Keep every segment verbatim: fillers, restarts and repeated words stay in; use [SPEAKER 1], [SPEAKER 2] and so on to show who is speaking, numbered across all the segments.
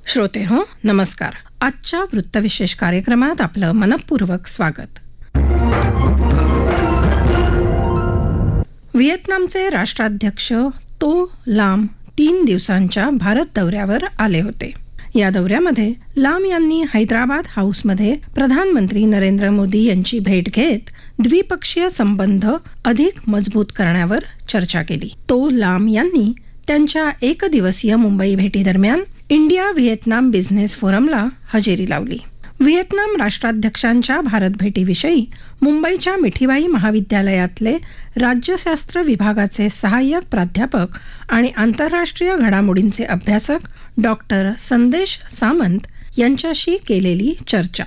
[SPEAKER 1] श्रोते हो नमस्कार. आजच्या वृत्तविशेष कार्यक्रमात आपलं मनपूर्वक स्वागत. व्हिएतनामचे राष्ट्राध्यक्ष तो लाम तीन दिवसांच्या भारत दौऱ्यावर आले होते. या दौऱ्यामध्ये लाम यांनी हैदराबाद हाऊसमध्ये प्रधानमंत्री नरेंद्र मोदी यांची भेट घेत द्विपक्षीय संबंध अधिक मजबूत करण्यावर चर्चा केली. तो लाम यांनी त्यांच्या एक दिवसीय मुंबई भेटीदरम्यान इंडिया व्हिएतनाम बिझनेस फोरमला हजेरी लावली. व्हिएतनाम राष्ट्राध्यक्षांच्या भारत भेटीविषयी मुंबईच्या मिठीबाई महाविद्यालयातले राज्यशास्त्र विभागाचे सहाय्यक प्राध्यापक आणि आंतरराष्ट्रीय घडामोडींचे अभ्यासक डॉक्टर संदेश सामंत यांच्याशी केलेली चर्चा.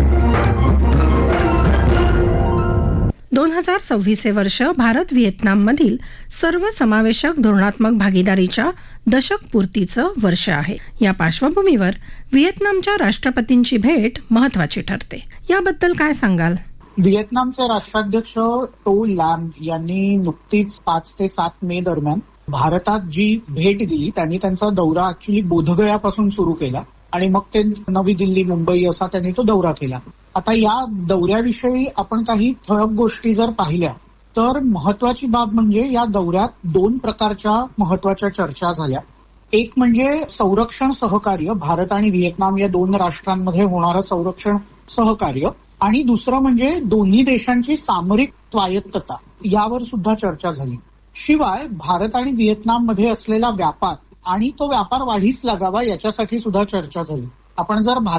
[SPEAKER 1] दोन हजार सव्वीस हे वर्ष भारत व्हिएतनाममधील सर्वसमावेशक धोरणात्मक भागीदारीच्या दशकपूर्तीचं वर्ष आहे. या पार्श्वभूमीवर व्हिएतनामच्या राष्ट्रपतींची भेट महत्वाची ठरते. याबद्दल काय सांगाल?
[SPEAKER 2] व्हिएतनामचे राष्ट्राध्यक्ष टो लॅम यांनी नुकतीच पाच ते सात मे दरम्यान भारतात जी भेट दिली त्यांनी त्यांचा दौरा ऍक्च्युली बोधगयापासून सुरू केला आणि मग ते नवी दिल्ली मुंबई असा त्यांनी तो दौरा केला. आता या दौऱ्याविषयी आपण काही ठळक गोष्टी जर पाहिल्या तर महत्वाची बाब म्हणजे या दौऱ्यात दोन प्रकारच्या महत्वाच्या चर्चा झाल्या. एक म्हणजे संरक्षण सहकार्य, भारत आणि व्हिएतनाम या दोन राष्ट्रांमध्ये होणारं संरक्षण सहकार्य, आणि दुसरं म्हणजे दोन्ही देशांची सामरिक स्वायत्तता यावर सुद्धा चर्चा झाली. शिवाय भारत आणि व्हिएतनाममध्ये असलेला व्यापार आणि तो व्यापार वाढीस लागावा याच्यासाठी सुद्धा चर्चा झाली. आपण जर